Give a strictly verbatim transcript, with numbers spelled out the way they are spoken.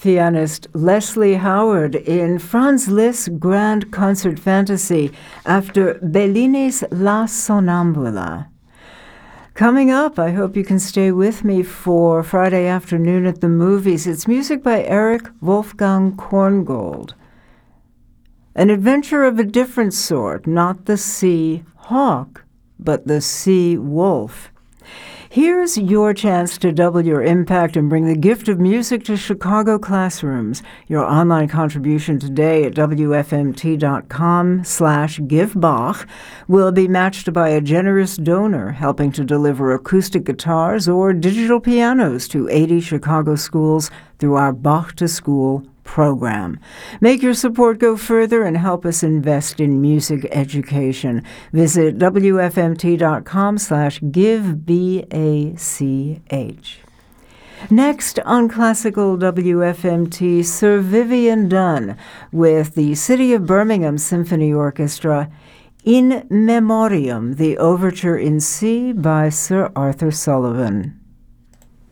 pianist Leslie Howard in Franz Liszt's Grand Concert Fantasy after Bellini's La Sonnambula. Coming up, I hope you can stay with me for Friday afternoon at the movies. It's music by Eric Wolfgang Korngold. An adventure of a different sort, not the sea hawk, but the sea wolf. Here's your chance to double your impact and bring the gift of music to Chicago classrooms. Your online contribution today at W F M T dot com slash give Bach will be matched by a generous donor helping to deliver acoustic guitars or digital pianos to eighty Chicago schools through our Bach to School program. Make your support go further and help us invest in music education. Visit W F M T dot com slash give B A C H. Next on Classical W F M T, Sir Vivian Dunn with the City of Birmingham Symphony Orchestra, In Memoriam, the overture in C by Sir Arthur Sullivan.